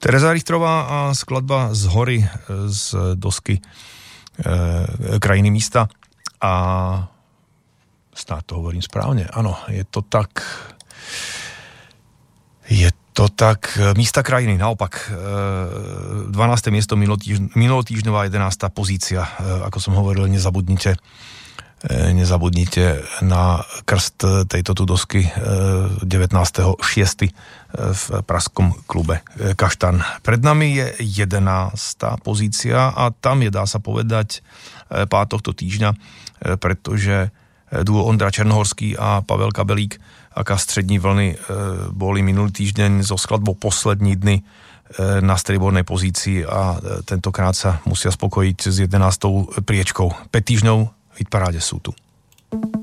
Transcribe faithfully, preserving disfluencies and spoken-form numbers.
Tereza Richtrová a skladba Z hory z dosky e, Krajiny místa a snáď to hovorím správne, áno, je to tak je to tak Místa krajiny, naopak dvanáste miesto minulotýždňová jedenásta pozícia, ako som hovoril, nezabudnite nezabudnite na krst tejto tu dosky devätnásteho šiesteho v pražskom klube Kaštan. Pred nami je jedenásta pozícia a tam je, dá sa povedať, pád tohto týždňa, pretože duo Ondra Černohorský a Pavel Kabelík aká střední vlny boli minulý týždeň so skladbou Poslední dny na striebornej pozícii a tentokrát sa musia spokojiť s jedenástou priečkou. päť týždňov v hitparáde sú tu.